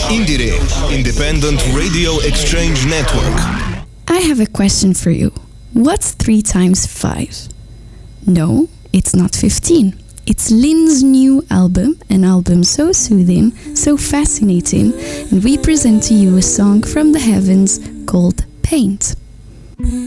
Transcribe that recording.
Indire, Independent Radio Exchange Network. I have a question for you. What's 3 times 5? No, it's not 15. It's Lynn's new album, an album so soothing, so fascinating, and we present to you a song from the heavens called Paint.